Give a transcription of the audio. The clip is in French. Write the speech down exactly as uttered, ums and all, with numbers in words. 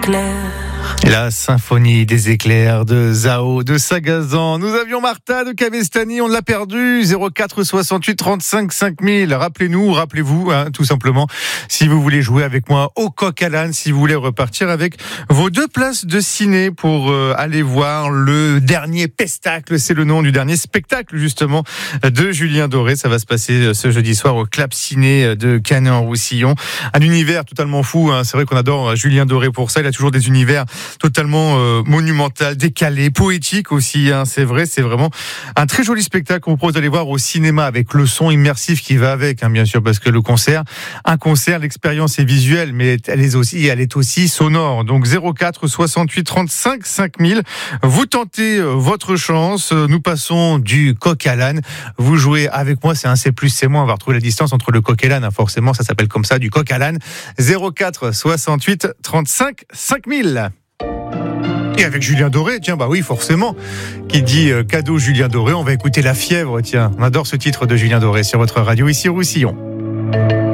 éclairs. La symphonie des éclairs de Zao de Sagazan. Nous avions Martha de Cavestany, on l'a perdu. zéro quatre soixante-huit trente-cinq cinq mille. Rappelez-nous, rappelez-vous, hein, tout simplement, si vous voulez jouer avec moi au coq à l'âne, si vous voulez repartir avec vos deux places de ciné pour euh, aller voir le dernier pestacle. C'est le nom du dernier spectacle, justement, de Julien Doré. Ça va se passer ce jeudi soir au Clap Ciné de Canet-en-Roussillon. Un univers totalement fou, hein. C'est vrai qu'on adore Julien Doré pour ça. Il a toujours des univers totalement euh, monumental, décalé, poétique aussi, hein, c'est vrai, c'est vraiment un très joli spectacle qu'on vous propose d'aller voir au cinéma avec le son immersif qui va avec, hein, bien sûr, parce que le concert, un concert, l'expérience est visuelle, mais elle est aussi, elle est aussi sonore. Donc zéro quatre soixante-huit trente-cinq cinq mille, vous tentez euh, votre chance, nous passons du coq à l'âne, vous jouez avec moi, c'est un c'est plus, c'est moins, on va retrouver la distance entre le coq et l'âne, hein, forcément, ça s'appelle comme ça, du coq à l'âne, zéro quatre soixante-huit trente-cinq cinq mille. Et avec Julien Doré, tiens, bah oui, forcément. Qui dit euh, cadeau Julien Doré, on va écouter La Fièvre, tiens. On adore ce titre de Julien Doré sur votre radio ici au Roussillon.